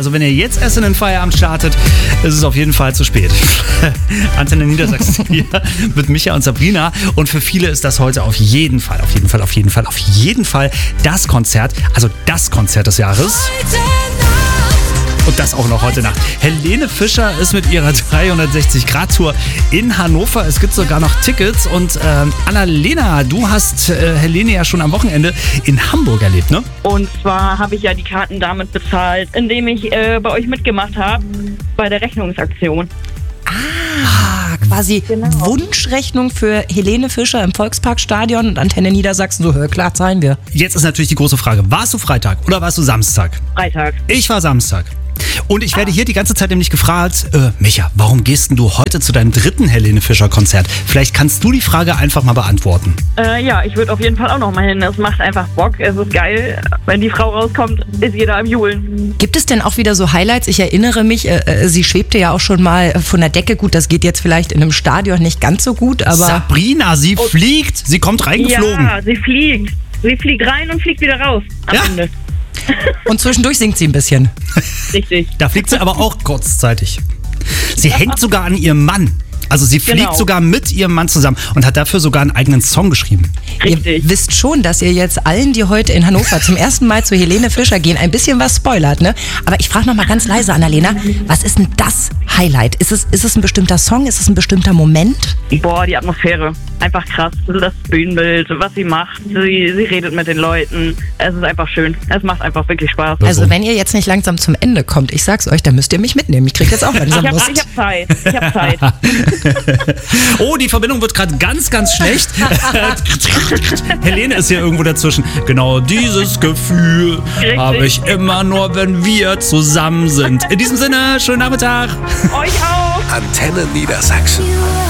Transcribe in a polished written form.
Also wenn ihr jetzt erst in den Feierabend startet, ist es auf jeden Fall zu spät. Antenne Niedersachsen hier mit Micha und Sabrina. Und für viele ist das heute auf jeden Fall das Konzert, also das Konzert des Jahres. Und das auch noch heute Nacht. Helene Fischer ist mit ihrer 360-Grad-Tour in Hannover. Es gibt sogar noch Tickets. Und Annalena, du hast Helene ja schon am Wochenende in Hamburg erlebt, ne? Und zwar habe ich ja die Karten damit bezahlt, indem ich bei euch mitgemacht habe bei der Rechnungsaktion. Quasi Wunschrechnung für Helene Fischer im Volksparkstadion und Antenne Niedersachsen. So, klar zahlen wir. Jetzt ist natürlich die große Frage, warst du Freitag oder warst du Samstag? Freitag. Ich war Samstag. Und ich werde hier die ganze Zeit nämlich gefragt, Micha, warum gehst denn du heute zu deinem dritten Helene Fischer Konzert? Vielleicht kannst du die Frage einfach mal beantworten. Ja, ich würde auf jeden Fall auch noch mal hin. Es macht einfach Bock, es ist geil. Wenn die Frau rauskommt, ist jeder am Johlen. Gibt es denn auch wieder so Highlights? Ich erinnere mich, sie schwebte ja auch schon mal von der Decke. Gut, das geht jetzt vielleicht in einem Stadion nicht ganz so gut, aber... Sabrina, sie fliegt, sie kommt reingeflogen. Ja, sie fliegt. Sie fliegt rein und fliegt wieder raus am Ende. Und zwischendurch singt sie ein bisschen. Richtig. Da fliegt sie aber auch kurzzeitig. Sie hängt sogar an ihrem Mann. Also sie fliegt sogar mit ihrem Mann zusammen und hat dafür sogar einen eigenen Song geschrieben. Richtig. Ihr wisst schon, dass ihr jetzt allen, die heute in Hannover zum ersten Mal zu Helene Fischer gehen, ein bisschen was spoilert, ne? Aber ich frage noch mal ganz leise, Annalena, was ist denn das Highlight? Ist es ein bestimmter Song? Ist es ein bestimmter Moment? Boah, die Atmosphäre. Einfach krass. Das Bühnenbild, was sie macht. Sie redet mit den Leuten. Es ist einfach schön. Es macht einfach wirklich Spaß. Also wenn ihr jetzt nicht langsam zum Ende kommt, ich sag's euch, dann müsst ihr mich mitnehmen. Ich krieg jetzt auch langsam Lust. Ich hab Zeit. Oh, die Verbindung wird gerade ganz, ganz schlecht. Helene ist hier irgendwo dazwischen. Genau dieses Gefühl habe ich immer nur, wenn wir zusammen sind. In diesem Sinne, schönen Nachmittag. Euch auch. Antenne Niedersachsen.